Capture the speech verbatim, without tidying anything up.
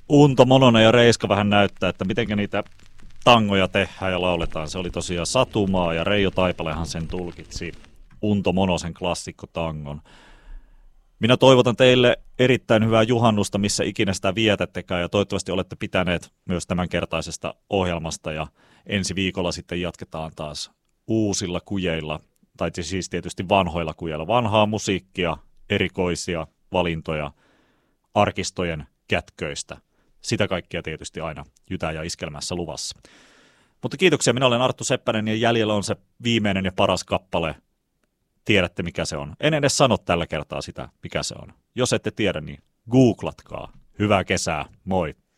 Unto Mononen ja Reiska vähän näyttää, että miten niitä tangoja tehdään ja lauletaan. Se oli tosiaan Satumaa ja Reijo Taipalehan sen tulkitsi Unto Monosen klassikkotangon. Minä toivotan teille erittäin hyvää juhannusta, missä ikinä sitä vietättekään, ja toivottavasti olette pitäneet myös tämänkertaisesta ohjelmasta, ja ensi viikolla sitten jatketaan taas uusilla kujeilla, tai siis tietysti vanhoilla kujeilla. Vanhaa musiikkia, erikoisia valintoja, arkistojen kätköistä. Sitä kaikkea tietysti aina Jytää ja Iskelmässä luvassa. Mutta kiitoksia, minä olen Arttu Seppänen, ja jäljellä on se viimeinen ja paras kappale. Tiedätte, mikä se on. En edes sano tällä kertaa sitä, mikä se on. Jos ette tiedä, niin googlatkaa. Hyvää kesää, moi!